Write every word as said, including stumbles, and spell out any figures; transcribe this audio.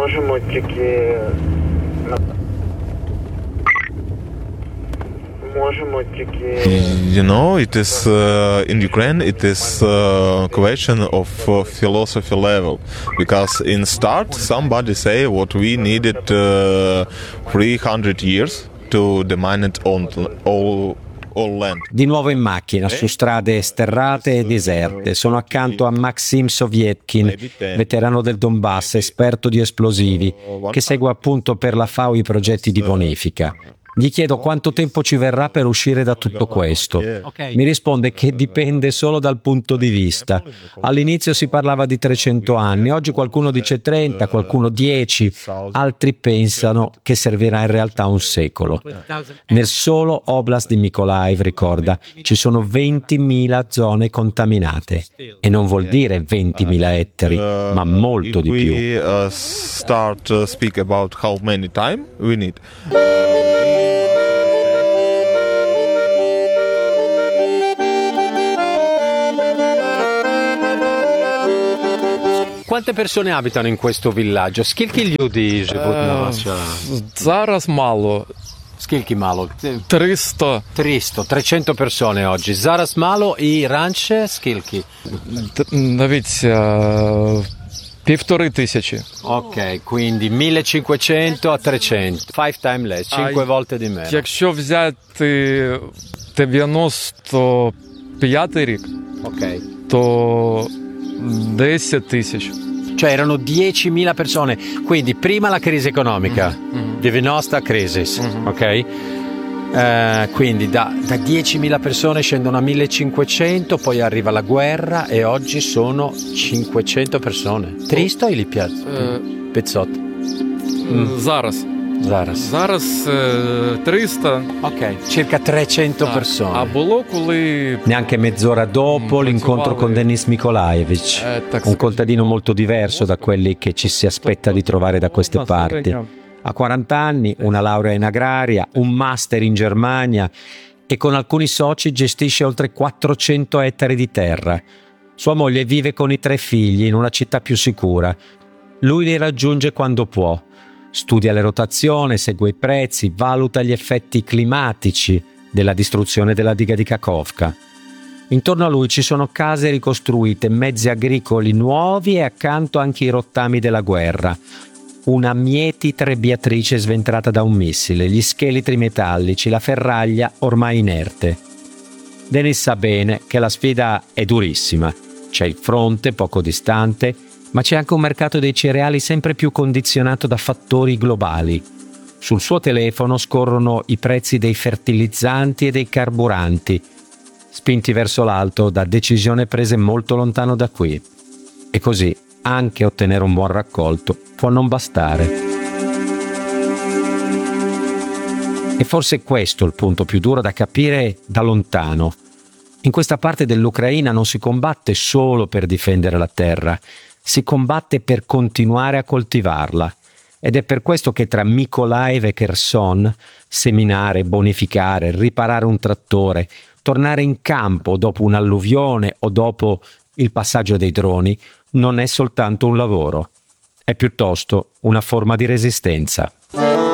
Можемо тільки можемо тільки You know, it is uh, in Ukraine. It is a question of uh, philosophy level, because in start somebody say what we needed uh, three hundred years to demine it on all. Di nuovo in macchina, su strade sterrate e deserte. Sono accanto a Maxim Sovietkin, veterano del Donbass, esperto di esplosivi, che segue appunto per la F A O i progetti di bonifica. Gli chiedo quanto tempo ci verrà per uscire da tutto questo. Mi risponde che dipende solo dal punto di vista. All'inizio si parlava di trecento anni, oggi qualcuno dice trenta, qualcuno dieci, altri pensano che servirà in realtà un secolo. Nel solo Oblast di Mykolaiv, ricorda, ci sono ventimila zone contaminate. E non vuol dire ventimila ettari, ma molto di più. We uh, start to speak about how many time we need. Quante persone abitano in questo villaggio? Скільки людей живуть на вашому? Зараз мало. Скільки мало? триста. триста, trecento persone oggi. Зараз мало і раніше скільки? Навіть е, півтори тисячі. Ok, quindi millecinquecento a trecento. Five times less, cinque volte di meno. Якщо взяти дев'яносто п'ятий рік, Ok. то десять тисяч. Cioè erano diecimila persone, quindi prima la crisi economica, Mm-hmm. дев'яносто crisi, Mm-hmm. ok? Eh, quindi da, da diecimila persone scendono a millecinquecento, poi arriva la guerra e oggi sono cinquecento persone. триста или пятьсот? Mm. Зараз. Зараз. Зараз е, триста. Ok, circa trecento Так. persone. А було коли... Neanche mezz'ora dopo Mm, l'incontro con pensavamo- Denis Mykolaievich, Eh, tak un сказати. contadino molto diverso da quelli che ci si aspetta di trovare da queste parti. Ha quaranta anni, una laurea in agraria, un master in Germania e con alcuni soci gestisce oltre quattrocento ettari di terra. Sua moglie vive con i tre figli in una città più sicura. Lui li raggiunge quando può. Studia le rotazioni, segue i prezzi, valuta gli effetti climatici della distruzione della diga di Kakhovka. Intorno a lui ci sono case ricostruite, mezzi agricoli nuovi e accanto anche i rottami della guerra. Una mieti trebbiatrice sventrata da un missile, gli scheletri metallici, la ferraglia ormai inerte. Denis sa bene che la sfida è durissima. C'è il fronte poco distante, ma c'è anche un mercato dei cereali sempre più condizionato da fattori globali. Sul suo telefono scorrono i prezzi dei fertilizzanti e dei carburanti, spinti verso l'alto da decisioni prese molto lontano da qui. E così anche ottenere un buon raccolto può non bastare. E forse questo è il punto più duro da capire da lontano. In questa parte dell'Ucraina non si combatte solo per difendere la terra, si combatte per continuare a coltivarla. Ed è per questo che tra Mykolaiv e Kherson, seminare, bonificare, riparare un trattore, tornare in campo dopo un'alluvione o dopo il passaggio dei droni, non è soltanto un lavoro, è piuttosto una forma di resistenza.